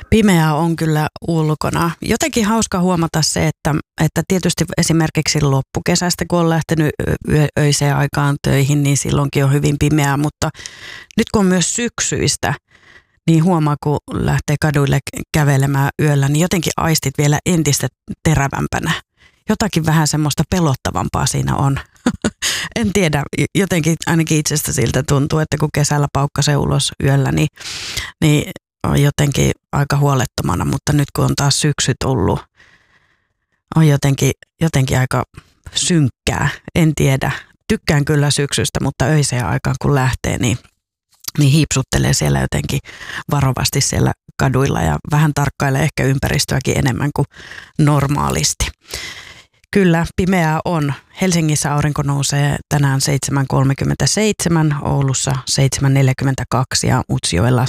Pimeää on kyllä ulkona. Jotenkin hauska huomata se, että tietysti esimerkiksi loppukesästä, kun on lähtenyt öiseen aikaan töihin, niin silloinkin on hyvin pimeää, mutta nyt kun on myös syksyistä, niin huomaa, kun lähtee kaduille kävelemään yöllä, niin jotenkin aistit vielä entistä terävämpänä. Jotakin vähän semmoista pelottavampaa siinä on. En tiedä, jotenkin ainakin itsestä siltä tuntuu, että kun kesällä paukkasee ulos yöllä, niin on jotenkin aika huolettomana, mutta nyt kun on taas syksy tullut, on jotenkin aika synkkää. En tiedä. Tykkään kyllä syksystä, mutta öiseen aikaan kun lähtee, niin hiipsuttelee siellä jotenkin varovasti siellä kaduilla ja vähän tarkkailee ehkä ympäristöäkin enemmän kuin normaalisti. Kyllä, pimeää on. Helsingissä aurinko nousee tänään 7.37, Oulussa 7.42 ja Utsjoella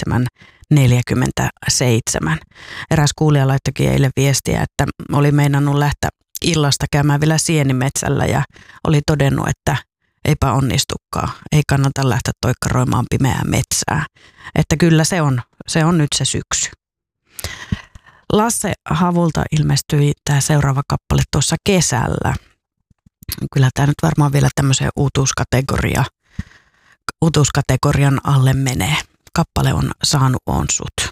7.47. Eräs kuulija laittoikin eilen viestiä, että oli meinannut lähteä illasta käymään vielä sienimetsällä ja oli todennut, että eipä onnistukaan. Ei kannata lähteä toikkaroimaan pimeää metsää. Että kyllä se on nyt se syksy. Lasse Havulta ilmestyi tämä seuraava kappale tuossa kesällä. Kyllä tämä nyt varmaan vielä tämmöiseen uutuuskategorian alle menee. Kappale on Saanut on sut.